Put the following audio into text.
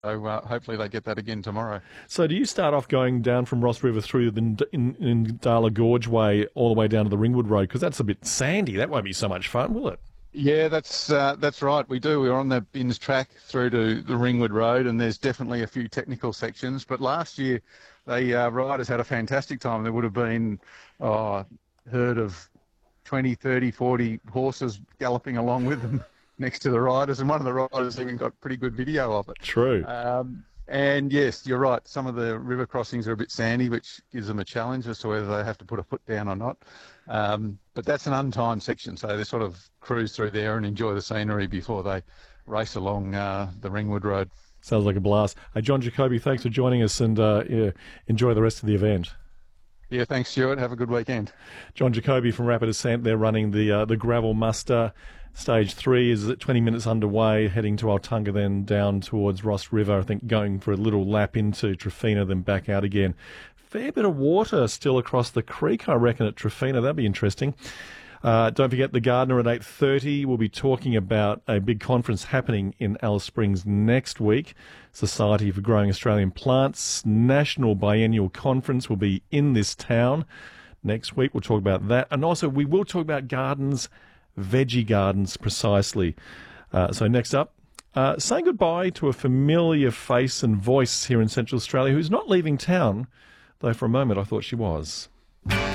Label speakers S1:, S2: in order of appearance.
S1: So hopefully they get that again tomorrow.
S2: So do you start off going down from Ross River through the in Darla Gorge way all the way down to the Ringwood Road? Because that's a bit sandy. That won't be so much fun, will it?
S1: Yeah, that's right. We do. We're on the Bins track through to the Ringwood Road, and there's definitely a few technical sections. But last year, the riders had a fantastic time. There would have been herd of 20, 30, 40 horses galloping along with them next to the riders, and one of the riders even got pretty good video of it.
S2: True.
S1: And yes, you're right. Some of the river crossings are a bit sandy, which gives them a challenge as to whether they have to put a foot down or not. But that's an untimed section, so they sort of cruise through there and enjoy the scenery before they race along the Ringwood Road.
S2: Sounds like a blast. Hey, John Jacoby, thanks for joining us, and enjoy the rest of the event.
S1: Yeah, thanks, Stuart. Have a good weekend.
S2: John Jacoby from Rapid Ascent. They're running the gravel muster. Stage 3 is at 20 minutes underway, heading to Altunga, then down towards Ross River, I think going for a little lap into Trofina, then back out again. Fair bit of water still across the creek, I reckon, at Trofina. That'd be interesting. Don't forget the Gardener at 8:30. We'll be talking about a big conference happening in Alice Springs next week. Society for Growing Australian Plants National Biennial Conference will be in this town next week. We'll talk about that. And also we will talk about gardens, veggie gardens precisely. So next up, saying goodbye to a familiar face and voice here in Central Australia who's not leaving town, though for a moment I thought she was.